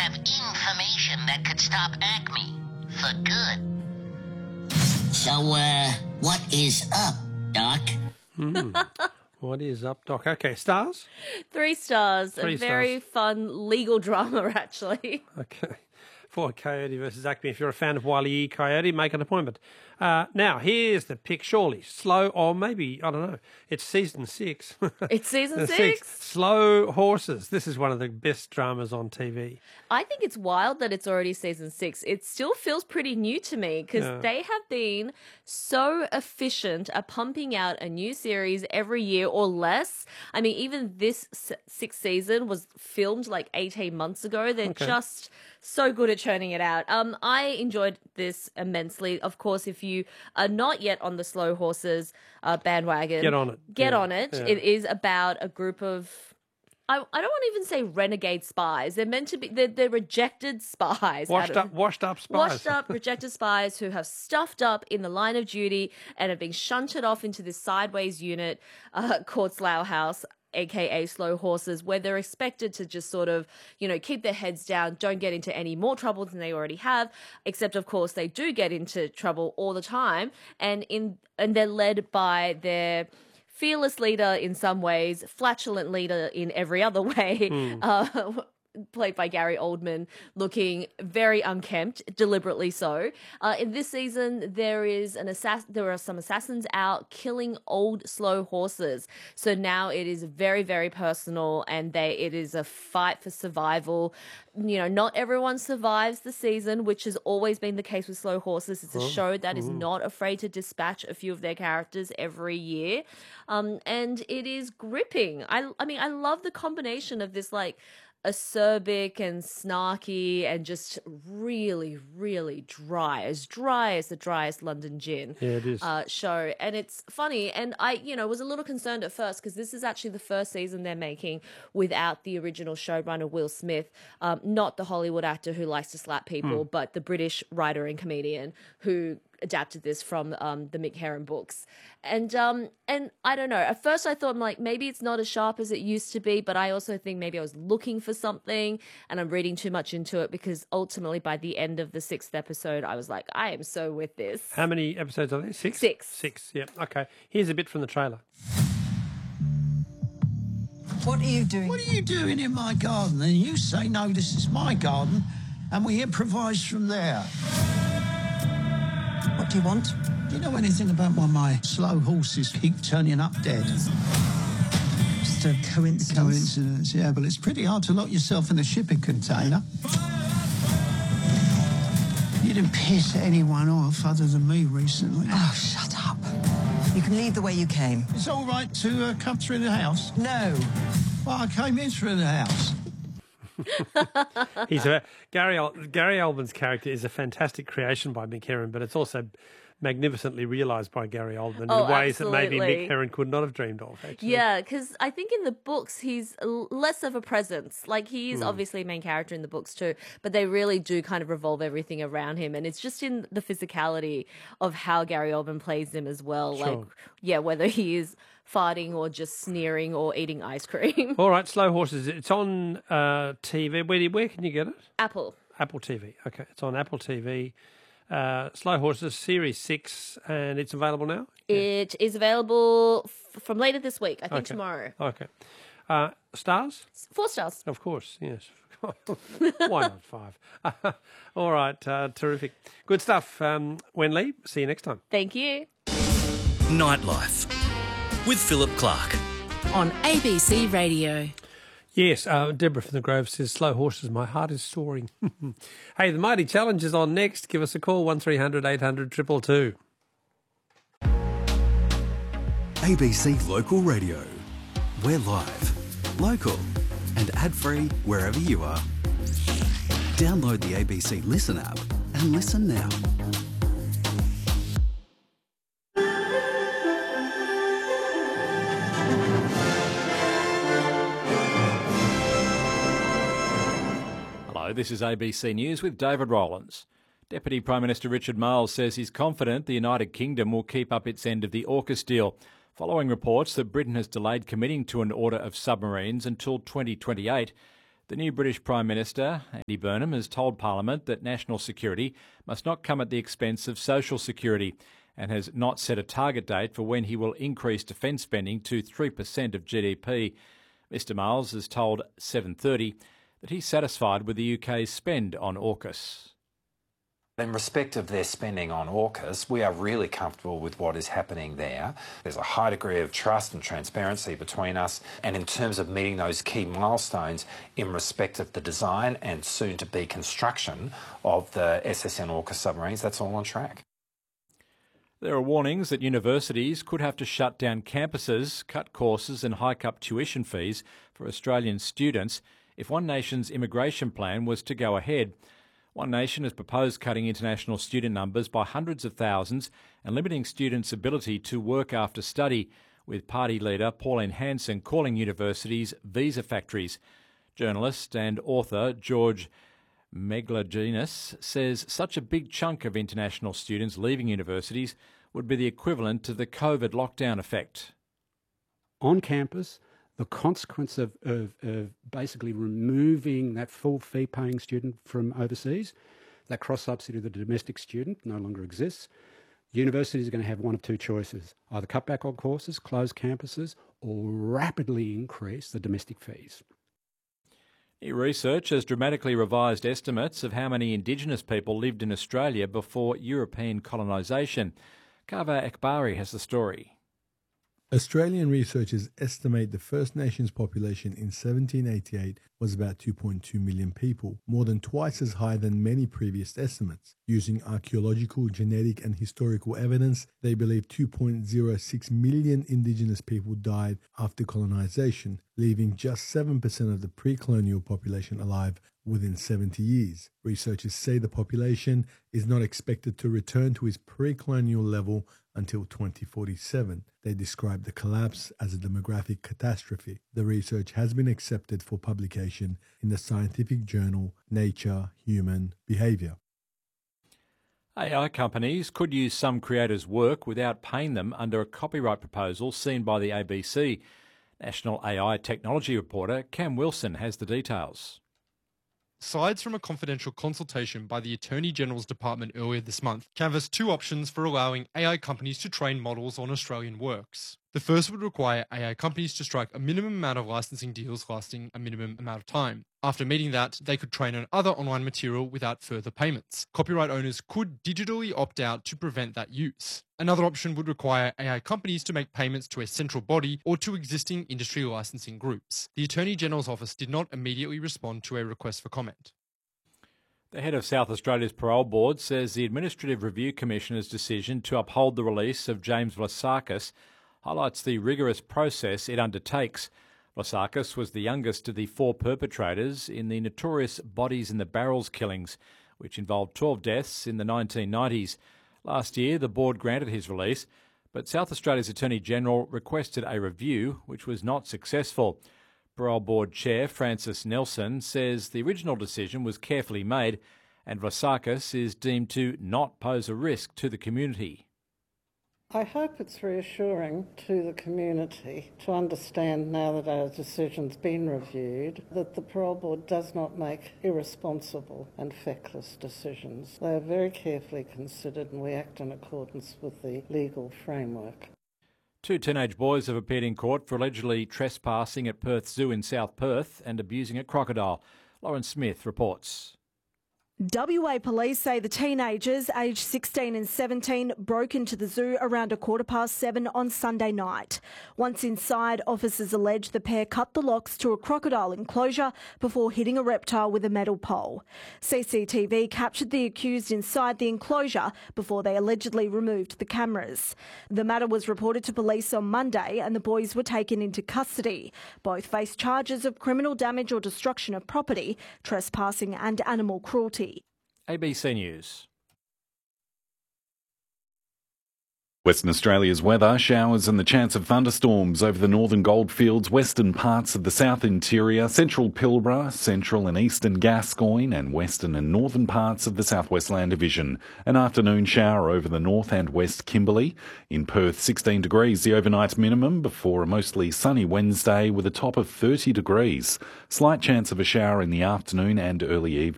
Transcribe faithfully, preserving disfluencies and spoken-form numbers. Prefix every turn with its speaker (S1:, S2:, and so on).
S1: have information that could stop Acme for good. So, uh, what is up, Doc?
S2: Hmm. What is up, Doc? Okay, stars?
S3: Three stars.
S2: Three
S3: a very
S2: stars.
S3: fun legal drama, actually.
S2: Okay. For Coyote versus Acme. If you're a fan of Wile E. Coyote, make an appointment. Uh, now, here's the pick, surely. Slow, or maybe, I don't know, it's season six.
S3: It's season
S2: six.
S3: six?
S2: Slow Horses. This is one of the best dramas on T V.
S3: I think it's wild that it's already season six. It still feels pretty new to me because
S2: Yeah.
S3: they have been so efficient at pumping out a new series every year or less. I mean, even this s- sixth season was filmed like eighteen months ago. They're
S2: Okay.
S3: just so good at churning it out. Um, I enjoyed this immensely. Of course, if you are not yet on the Slow Horses uh, bandwagon,
S2: Get on it.
S3: Get
S2: Yeah.
S3: on it.
S2: Yeah.
S3: It is about a group of I, I don't want to even say renegade spies. They're meant to be, they're, they're rejected spies.
S2: Washed
S3: out
S2: up,
S3: of-
S2: washed up spies.
S3: Washed up, rejected spies who have stuffed up in the line of duty and have been shunted off into this sideways unit uh, called Slough House, aka Slow Horses, where they're expected to just sort of, you know, keep their heads down, don't get into any more trouble than they already have, except of course they do get into trouble all the time, and in and they're led by their fearless leader in some ways, flatulent leader in every other way,
S2: Mm.
S3: uh, played by Gary Oldman, looking very unkempt, deliberately so. Uh, in this season, there is an assass- there are some assassins out killing old slow horses. So now it is very, very personal, and they it is a fight for survival. You know, not everyone survives the season, which has always been the case with Slow Horses. It's a
S2: Oh,
S3: show that is
S2: mm.
S3: not afraid to dispatch a few of their characters every year, um, and it is gripping. I, I mean, I love the combination of this like acerbic and snarky and just really, really dry, as dry as the driest London gin.
S2: Yeah, it is.
S3: Uh, show, and it's funny. And I, you know, was a little concerned at first because this is actually the first season they're making without the original showrunner Will Smith, um, not the Hollywood actor who likes to slap people,
S2: Mm.
S3: but the British writer and comedian who adapted this from um, the Mick Herron books. And um, and I don't know. At first, I thought like maybe it's not as sharp as it used to be, but I also think maybe I was looking for something, and I'm reading too much into it because ultimately, by the end of the sixth episode, I was like, I am so with this.
S2: How many episodes are there? Six?
S3: Six.
S2: Six, yeah. Okay. Here's a bit from the trailer.
S4: What are you doing? What are you doing in my garden? And you say, no, this is my garden, and we improvise from there. What do you want? Do you know anything about why my slow horses keep turning up dead? Just a coincidence. Coincidence, yeah, but it's pretty hard to lock yourself in a shipping container. You didn't piss anyone off other than me recently.
S5: Oh, shut up. You can leave the way you came.
S4: It's all right to uh, come through the house?
S5: No.
S4: Well, I came in through the house.
S2: He's a Gary Ol- Gary Oldman's character is a fantastic creation by Mick Herron, but it's also magnificently realised by Gary Oldman
S3: Oh,
S2: in ways that maybe
S3: absolutely.
S2: Mick Herron could not have dreamed of. Actually,
S3: Yeah, because I think in the books he's l- less of a presence. Like he is
S2: Hmm.
S3: obviously a main character in the books too, but they really do kind of revolve everything around him, and it's just in the physicality of how Gary Oldman plays him as well.
S2: Sure.
S3: Like, yeah, whether he is farting or just sneering or eating ice cream.
S2: All right, Slow Horses. It's on uh, T V. Where, do you- where can you get it?
S3: Apple.
S2: Apple T V. Okay, it's on Apple T V. Uh, Slow Horses Series Six, and it's available now.
S3: It is available f- from later this week. I think
S2: Okay.
S3: tomorrow.
S2: Okay. Uh, stars?
S3: Four stars.
S2: Of course, yes. Why not five? All right, uh, terrific. Good stuff. Um, Wenley, see you next time.
S3: Thank you.
S6: Nightlife with Philip Clark.
S7: On A B C Radio.
S2: Yes, uh, Deborah from the Grove says, Slow Horses, my heart is soaring. Hey, the Mighty Challenge is on next. Give us a call, one three hundred eight hundred two two two.
S8: A B C Local Radio. We're live, local and ad-free wherever you are. Download the A B C Listen app and listen now.
S9: Hello, this is A B C News with David Rowlands. Deputy Prime Minister Richard Marles says he's confident the United Kingdom will keep up its end of the AUKUS deal, following reports that Britain has delayed committing to an order of submarines until twenty twenty-eight. The new British Prime Minister, Andy Burnham, has told Parliament that national security must not come at the expense of social security and has not set a target date for when he will increase defence spending to three percent of G D P. Mr Miles has told seven thirty that he's satisfied with the U K's spend on AUKUS.
S10: In respect of their spending on AUKUS, we are really comfortable with what is happening there. There's a high degree of trust and transparency between us, and in terms of meeting those key milestones in respect of the design and soon-to-be construction of the S S N AUKUS submarines, that's all on track.
S9: There are warnings that universities could have to shut down campuses, cut courses and hike up tuition fees for Australian students if One Nation's immigration plan was to go ahead. One Nation has proposed cutting international student numbers by hundreds of thousands and limiting students' ability to work after study, with party leader Pauline Hanson calling universities visa factories. Journalist and author George Megalogenis says such a big chunk of international students leaving universities would be the equivalent to the COVID lockdown effect.
S11: On campus, the consequence of, of, of basically removing that full fee-paying student from overseas, that cross-subsidy of the domestic student no longer exists. Universities are going to have one of two choices: either cut back on courses, close campuses, or rapidly increase the domestic fees.
S9: New research has dramatically revised estimates of how many Indigenous people lived in Australia before European colonisation. Kava Ekbari has the story.
S12: Australian researchers estimate the First Nations population in seventeen eighty-eight was about two point two million people, more than twice as high than many previous estimates. Using archaeological, genetic and historical evidence, they believe two point zero six million Indigenous people died after colonisation, leaving just seven percent of the pre-colonial population alive within seventy years. Researchers say the population is not expected to return to its pre-colonial level until twenty forty-seven. They describe the collapse as a demographic catastrophe. The research has been accepted for publication in the scientific journal Nature Human Behaviour.
S9: A I companies could use some creators' work without paying them under a copyright proposal seen by the A B C. National A I technology reporter Cam Wilson has the details.
S13: Slides from a confidential consultation by the Attorney General's Department earlier this month canvassed two options for allowing A I companies to train models on Australian works. The first would require A I companies to strike a minimum amount of licensing deals lasting a minimum amount of time. After meeting that, they could train on other online material without further payments. Copyright owners could digitally opt out to prevent that use. Another option would require A I companies to make payments to a central body or to existing industry licensing groups. The Attorney General's office did not immediately respond to a request for comment.
S9: The head of South Australia's Parole Board says the Administrative Review Commissioner's decision to uphold the release of James Vlasakis highlights the rigorous process it undertakes. Vlasakis was the youngest of the four perpetrators in the notorious Bodies in the Barrels killings, which involved twelve deaths in the nineteen nineties. Last year, the board granted his release, but South Australia's Attorney-General requested a review, which was not successful. Parole Board Chair Francis Nelson says the original decision was carefully made and Vlasakis is deemed to not pose a risk to the community.
S14: I hope it's reassuring to the community to understand, now that our decision's been reviewed, that the Parole Board does not make irresponsible and feckless decisions. They are very carefully considered and we act in accordance with the legal framework.
S9: Two teenage boys have appeared in court for allegedly trespassing at Perth Zoo in South Perth and abusing a crocodile. Lauren Smith reports.
S15: W A police say the teenagers, aged sixteen and seventeen, broke into the zoo around a quarter past seven on Sunday night. Once inside, officers allege the pair cut the locks to a crocodile enclosure before hitting a reptile with a metal pole. C C T V captured the accused inside the enclosure before they allegedly removed the cameras. The matter was reported to police on Monday and the boys were taken into custody. Both face charges of criminal damage or destruction of property, trespassing and animal cruelty.
S9: A B C News.
S16: Western Australia's weather, showers and the chance of thunderstorms over the northern goldfields, western parts of the south interior, central Pilbara, central and eastern Gascoyne and western and northern parts of the southwest land division. An afternoon shower over the north and west Kimberley. In Perth, sixteen degrees the overnight minimum before a mostly sunny Wednesday with a top of thirty degrees. Slight chance of a shower in the afternoon and early evening.